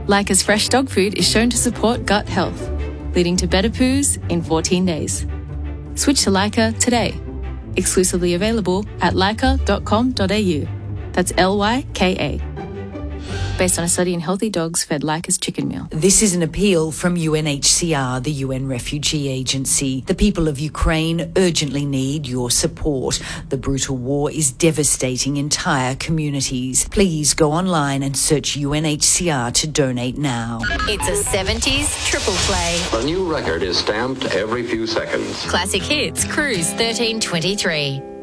Leica's fresh dog food is shown to support gut health, leading to better poos in 14 days. Switch to Leica today. Exclusively available at leica.com.au. That's Lyka. Based on a study in healthy dogs fed Leica's chicken meal. This is an appeal from UNHCR, the UN Refugee Agency. The people of Ukraine urgently need your support. The brutal war is devastating entire communities. Please go online and search UNHCR to donate now. It's a 70s triple play. A new record is stamped every few seconds. Classic hits, Cruise 1323.